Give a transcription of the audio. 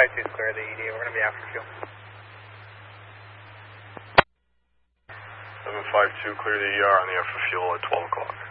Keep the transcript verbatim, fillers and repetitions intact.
two is clear of the E D. We're going to be after fuel. seven five two, clear the E R on the after fuel at twelve o'clock.